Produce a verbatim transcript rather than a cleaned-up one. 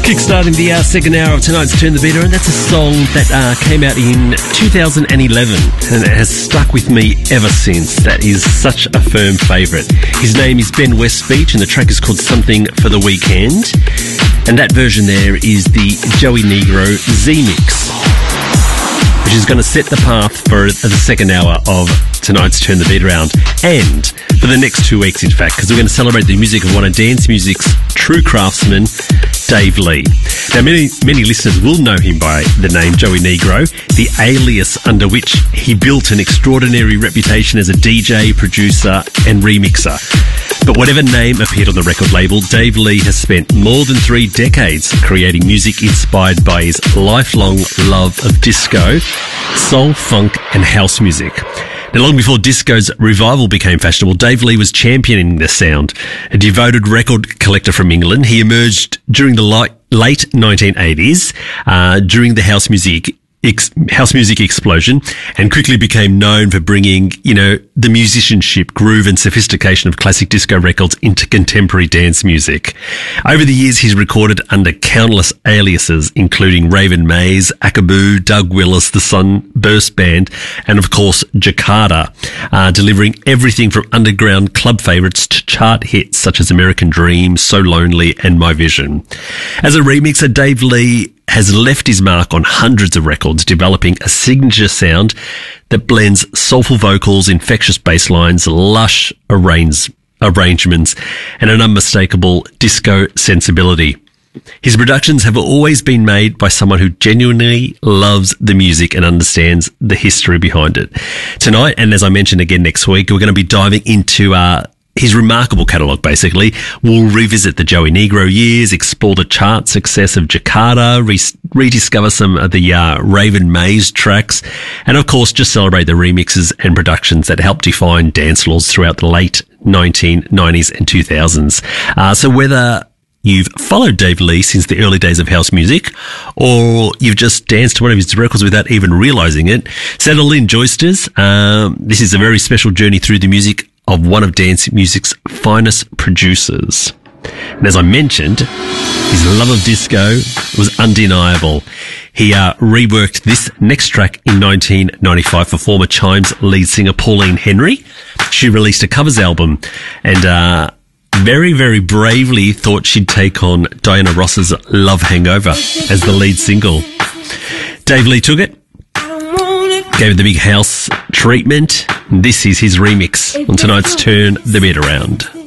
Kickstarting the uh, second hour of tonight's Turn the Beat Around. That's a song that uh, came out in two thousand eleven and it has stuck with me ever since. That is such a firm favourite. His name is Ben Westbeach and the track is called Something for the Weekend. And that version there is the Joey Negro Z-Mix, which is going to set the path for the second hour of tonight's Turn the Beat Around. And for the next two weeks, in fact, because we're going to celebrate the music of one of dance music's true craftsmen, Dave Lee. Now, many many listeners will know him by the name Joey Negro, the alias under which he built an extraordinary reputation as a D J, producer, and remixer. But whatever name appeared on the record label, Dave Lee has spent more than three decades creating music inspired by his lifelong love of disco, soul, funk, and house music. Now, long before disco's revival became fashionable, Dave Lee was championing the sound. A devoted record collector from England, he emerged during the light, late nineteen eighties, uh, during the house music Ex- house music explosion, and quickly became known for bringing, you know, the musicianship, groove and sophistication of classic disco records into contemporary dance music. Over the years, he's recorded under countless aliases, including Raven Mays, Akaboo, Doug Willis, the Sunburst Band, and of course, Jakarta, uh, delivering everything from underground club favourites to chart hits such as American Dream, So Lonely, and My Vision. As a remixer, Dave Lee has left his mark on hundreds of records, developing a signature sound that blends soulful vocals, infectious bass lines, lush arrange, arrangements, and an unmistakable disco sensibility. His productions have always been made by someone who genuinely loves the music and understands the history behind it. Tonight, and as I mentioned again next week, we're going to be diving into uh his remarkable catalogue, basically. We'll revisit the Joey Negro years, explore the chart success of Jakarta, re- rediscover some of the uh, Raven Mays tracks, and of course just celebrate the remixes and productions that helped define dance floors throughout the late nineteen nineties and two thousands. Uh, so whether you've followed Dave Lee since the early days of house music, or you've just danced to one of his records without even realising it, settle in, Joysters. Um, this is a very special journey through the music of one of dance music's finest producers. And as I mentioned, his love of disco was undeniable. He uh, reworked this next track in nineteen ninety-five for former Chimes lead singer Pauline Henry. She released a covers album and uh, very, very bravely thought she'd take on Diana Ross's Love Hangover as the lead single. Dave Lee took it, gave it the big house treatment. This is his remix on tonight's Turn the Beat Around.